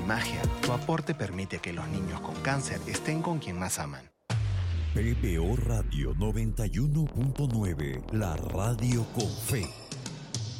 magia, tu aporte permite que los niños con cáncer estén con quien más aman. PBO Radio 91.9, la radio con fe.